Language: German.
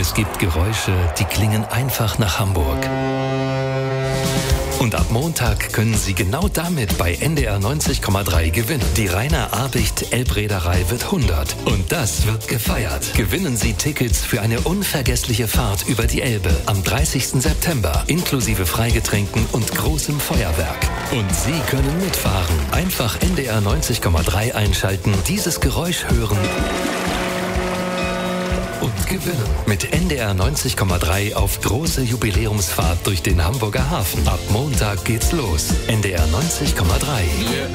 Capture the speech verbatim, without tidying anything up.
Es gibt Geräusche, die klingen einfach nach Hamburg. Und ab Montag können Sie genau damit bei N D R neunzig Komma drei gewinnen. Die Rainer Abicht Elbreederei wird hundert. Und das wird gefeiert. Gewinnen Sie Tickets für eine unvergessliche Fahrt über die Elbe am dreißigsten September, inklusive Freigetränken und großem Feuerwerk. Und Sie können mitfahren. Einfach N D R neunzig Komma drei einschalten, dieses Geräusch hören und gewinnen. Mit N D R neunzig Komma drei auf große Jubiläumsfahrt durch den Hamburger Hafen. Ab Montag geht's los. N D R neunzig Komma drei.